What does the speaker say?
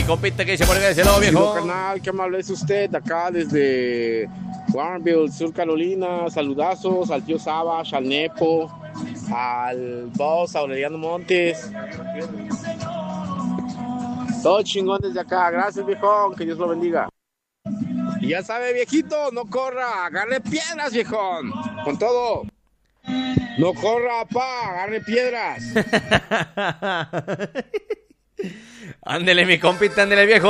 mi compita que dice por acá, dice luego, viejo. Canal, qué amable es usted, acá desde Warrenville, Sur Carolina. Saludazos al tío Sabas, al Nepo, al boss Aureliano Montes. Todo chingón desde acá. Gracias, viejón, que Dios lo bendiga. Y ya sabe, viejito, no corra, agarre piedras, viejón. Con todo. No corra, pa, agarre piedras. Ándele, mi compita, ándele, viejo.